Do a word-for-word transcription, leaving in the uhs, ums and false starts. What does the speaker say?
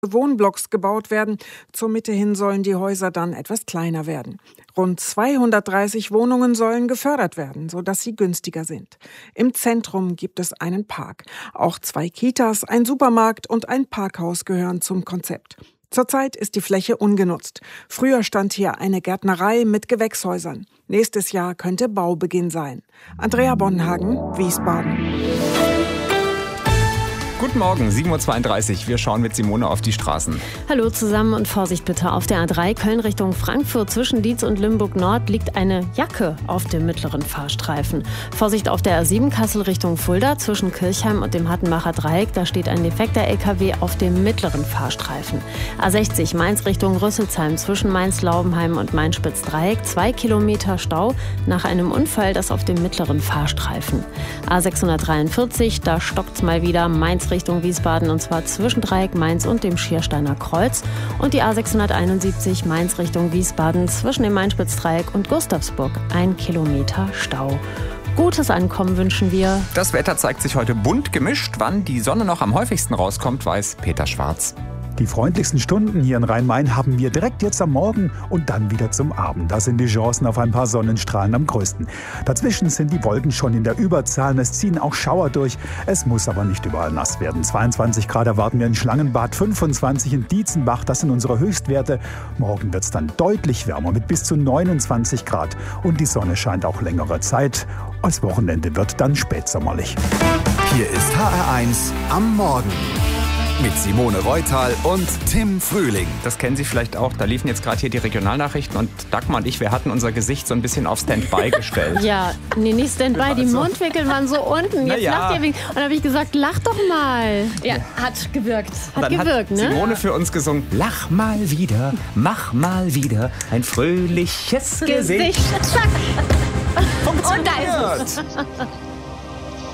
Wohnblocks gebaut werden. Zur Mitte hin sollen die Häuser dann etwas kleiner werden. Rund zweihundertdreißig Wohnungen sollen gefördert werden, sodass sie günstiger sind. Im Zentrum gibt es einen Park. Auch zwei Kitas, ein Supermarkt und ein Parkhaus gehören zum Konzept. Zurzeit ist die Fläche ungenutzt. Früher stand hier eine Gärtnerei mit Gewächshäusern. Nächstes Jahr könnte Baubeginn sein. Andrea Bonhagen, Wiesbaden. Guten Morgen, sieben Uhr zweiunddreißig. Wir schauen mit Simone auf die Straßen. Hallo zusammen und Vorsicht bitte. Auf der A drei Köln Richtung Frankfurt zwischen Dietz und Limburg Nord liegt eine Jacke auf dem mittleren Fahrstreifen. Vorsicht auf der A sieben Kassel Richtung Fulda zwischen Kirchheim und dem Hattenbacher Dreieck. Da steht ein defekter L K W auf dem mittleren Fahrstreifen. A sechzig Mainz Richtung Rüsselsheim zwischen Mainz-Laubenheim und Mainz-Spitz-Dreieck. Zwei Kilometer Stau nach einem Unfall, das auf dem mittleren Fahrstreifen. A sechshundertdreiundvierzig, da stockt's mal wieder. Mainz Richtung Wiesbaden und zwar zwischen Dreieck Mainz und dem Schiersteiner Kreuz. Und die A sechshunderteinundsiebzig Mainz Richtung Wiesbaden zwischen dem Main-Spitz-Dreieck und Gustavsburg. Ein Kilometer Stau. Gutes Ankommen wünschen wir. Das Wetter zeigt sich heute bunt gemischt. Wann die Sonne noch am häufigsten rauskommt, weiß Peter Schwarz. Die freundlichsten Stunden hier in Rhein-Main haben wir direkt jetzt am Morgen und dann wieder zum Abend. Da sind die Chancen auf ein paar Sonnenstrahlen am größten. Dazwischen sind die Wolken schon in der Überzahl. Es ziehen auch Schauer durch. Es muss aber nicht überall nass werden. zweiundzwanzig Grad erwarten wir in Schlangenbad, fünfundzwanzig in Dietzenbach. Das sind unsere Höchstwerte. Morgen wird es dann deutlich wärmer mit bis zu neunundzwanzig Grad. Und die Sonne scheint auch längere Zeit. Als Wochenende wird dann spätsommerlich. Hier ist H R eins am Morgen. Mit Simone Reutal und Tim Frühling. Das kennen Sie vielleicht auch. Da liefen jetzt gerade hier die Regionalnachrichten und Dagmar und ich, wir hatten unser Gesicht so ein bisschen auf Standby gestellt. Ja, nee, nicht Standby, die Also- Mundwinkel waren so unten. Jetzt ja. lacht ihr wegen. Und da habe ich gesagt, lach doch mal. Ja, hat gewirkt. Hat Dann gewirkt, hat ne? Simone für uns gesungen, lach mal wieder, mach mal wieder ein fröhliches Gesicht. Gesicht. Zack. Funktioniert. Und da ist es.